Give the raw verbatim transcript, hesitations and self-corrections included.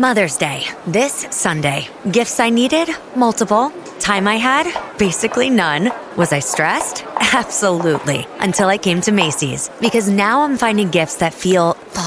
Mother's Day, this Sunday. Gifts I needed? Multiple. Time I had? Basically none. Was I stressed? Absolutely. Until I came to Macy's. Because now I'm finding gifts that feel